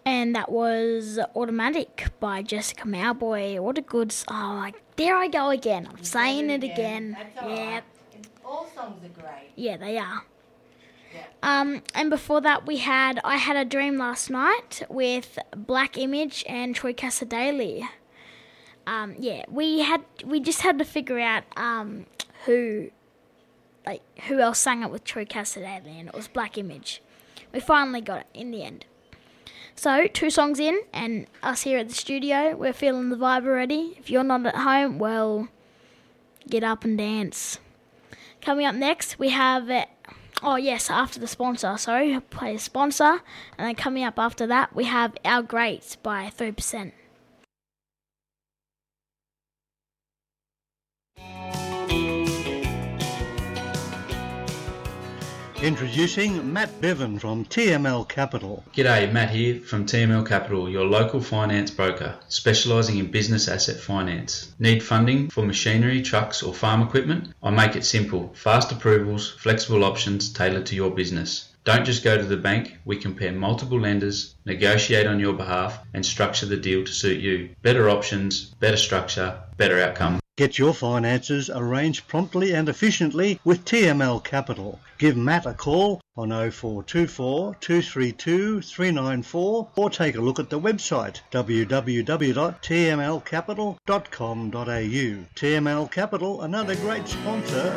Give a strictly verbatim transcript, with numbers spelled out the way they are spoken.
And that was Automatic by Jessica Mauboy. What a good... Oh, like, there I go again. I'm saying it again. That's all Yeah. right. All songs are great. Yeah, they are. Yeah. Um, and before that, we had I Had a Dream Last Night with Black Image and Troy Cassar-Daley. Um, yeah, we had we just had to figure out um, who like who else sang it with Troy Cassar-Daley, and it was Black Image. We finally got it in the end. So, two songs in, and us here at the studio, we're feeling the vibe already. If you're not at home, well, get up and dance. Coming up next, we have, uh, oh yes, after the sponsor, sorry, play a sponsor. And then coming up after that, we have Our Greats by three percent. Introducing Matt Bevan from T M L Capital. G'day, Matt here from T M L Capital, your local finance broker, specialising in business asset finance. Need funding for machinery, trucks or farm equipment? I make it simple. Fast approvals, flexible options tailored to your business. Don't just go to the bank, we compare multiple lenders, negotiate on your behalf and structure the deal to suit you. Better options, better structure, better outcome. Get your finances arranged promptly and efficiently with T M L Capital. Give Matt a call on oh four two four, two three two, three nine four or take a look at the website w w w dot t m l capital dot com dot a u. T M L Capital, another great sponsor